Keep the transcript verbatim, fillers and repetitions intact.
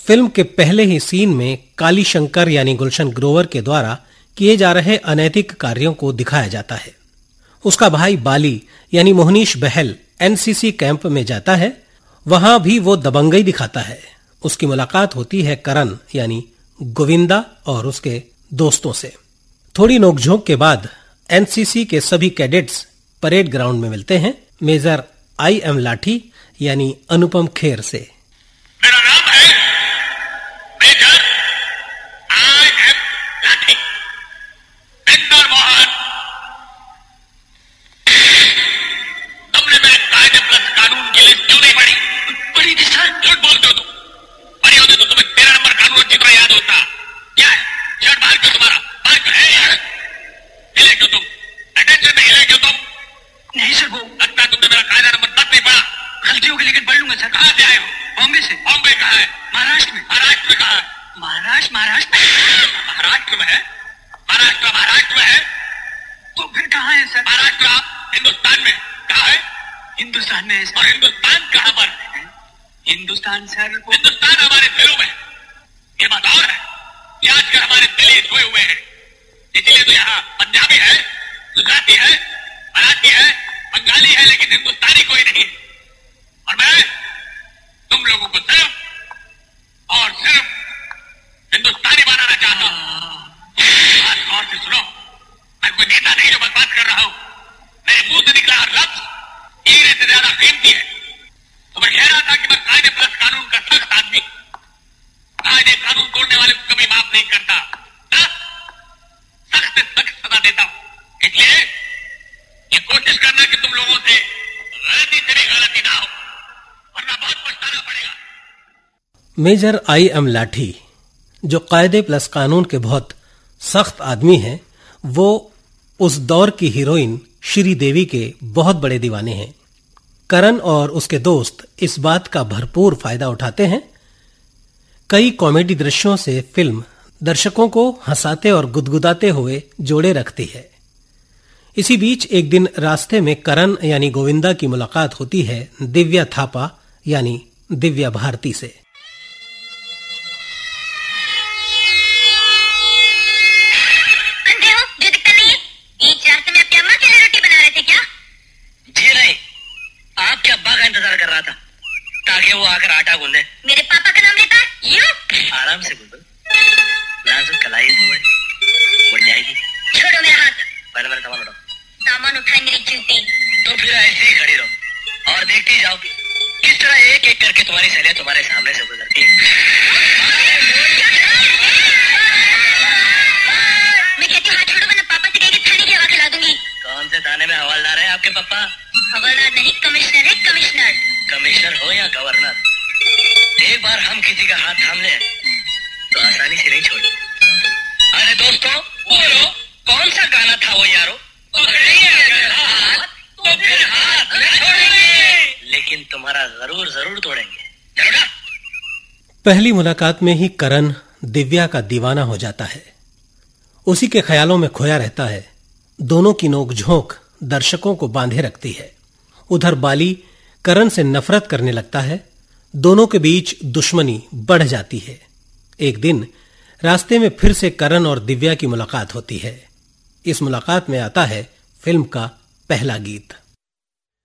Film के पहले ही scene में काली शंकर यानी गुलशन ग्रोवर के द्वारा किए जा रहे अनैतिक कार्यों को दिखाया जाता है। उसका भाई बाली यानी मोहनीश बहल एनसीसी कैंप में जाता है, वहां भी वो दबंगई दिखाता है। उसकी मुलाकात होती है करण यानी गोविंदा और उसके दोस्तों से। थोड़ी नोकझोंक के बाद एनसीसी के सभी कैडेट्स परेड ग्राउंड में मिलते हैं मेजर आई एम लाठी यानी अनुपम खेर से। मेरा नाम है मेजर आई एम लाठी, इंदर मोहन। तुमने मेरे कायदे प्लस कानून की लिस्ट क्यों नहीं पढ़ी? पढ़ी थी सर। झूठ बोलते हो तुम। पढ़ी होती तो तुम्हें तेरह नंबर कानून अच्छी तरह याद होता। क्या है? शर्ट बाहर क्यों तुम्हारा? बाहर क्यों है यार? हिले क्यों तुम? अटेंशन में हिले क्यों तुम? नहीं सर, वो लगता है तुमने मेरा कायदा नंबर दस नहीं पढ़ा। गलती होगी लेकिन पढ़ लूंगा सर। कहाँ से आए हो? बॉम्बे से। बॉम्बे कहाँ है? महाराष्ट्र में। महाराष्ट्र में कहाँ है? महाराष्ट्र महाराष्ट्र महाराष्ट्र में है। महाराष्ट्र महाराष्ट्र में है तो फिर कहाँ है सर? महाराष्ट्र हिंदुस्तान में। कहाँ है? हिंदुस्तान में है सर। और हिंदुस्तान कहाँ पर? हिंदुस्तान सर, हिंदुस्तान हमारे दिलों में। ये बात और है कि आजकल हमारे दिल सोए हुए हैं, इसलिए तो यहाँ पंजाबी है, गुजराती है, मराठी है, बंगाली है, लेकिन हिंदुस्तानी कोई नहीं है। और मैं तुम लोगों को सिर्फ और सिर्फ हिंदुस्तानी बनाना चाहता हूं। बात गौर से सुनो, मैं कोई नेता नहीं जो बकवास कर रहा हूं। मेरे मुंह से निकला हर लफ्ज हीरे से ज्यादा कीमती है। तो मैं कह रहा था कि मैं कायदे प्लस कानून का सख्त आदमी, कायदे कानून तोड़ने वाले को कभी माफ नहीं करता, सख्त से सख्त सजा देता हूं। इसलिए ये कोशिश करना कि तुम लोगों से गलती से भी गलती ना हो, वरना बहुत पछताना पड़ेगा। मेजर आई एम लाठी जो कायदे प्लस कानून के बहुत सख्त आदमी हैं, वो उस दौर की हीरोइन श्रीदेवी के बहुत बड़े दीवाने हैं। करण और उसके दोस्त इस बात का भरपूर फायदा उठाते हैं। कई कॉमेडी दृश्यों से फिल्म दर्शकों को हंसाते और गुदगुदाते हुए जोड़े रखती है। इसी बीच एक दिन रास्ते में करण यानी गोविंदा की मुलाकात होती है दिव्या थापा यानी दिव्या भारती से। इंतजार कर रहा था ताकि वो आकर आटा गूंदे। मेरे पापा का नाम लेता है? यूं? आराम से गूंदो, नाजुक कलाई तो उड़ जाएगी। छोड़ो मेरा हाथ। पहले मेरा सामान उठाओ। सामान उठाए मेरी जूती। तो फिर ऐसे ही खड़ी रहो और देखती जाओ किस तरह एक एक करके तुम्हारी सहेलियां तुम्हारे सामने से गुजरती है। मैं कहती हूँ हाथ छोड़ो, वरना पापा से कहेंगे थाने की हवा खिला दूंगी। कौन से थाने में हवलदार है आपके पापा? हवलदार नहीं, कमिश्नर है, कमिश्नर। कमिश्नर हो या गवर्नर, एक बार हम किसी का हाथ थाम लें तो आसानी से नहीं छोड़े। अरे दोस्तों बोलो, कौन सा गाना था वो यारो? पकड़ेंगे अगर हाथ तो फिर हाथ न छोड़ेंगे, लेकिन तुम्हारा जरूर जरूर तोड़ेंगे। चलो। पहली मुलाकात में ही करण दिव्या का दीवाना हो जाता है, उसी के ख्यालों में खोया रहता है। दोनों की नोकझोंक दर्शकों को बांधे रखती है। उधर बाली करण से नफरत करने लगता है। दोनों के बीच दुश्मनी बढ़ जाती है। एक दिन रास्ते में फिर से करण और दिव्या की मुलाकात होती है। इस मुलाकात में आता है फिल्म का पहला गीत।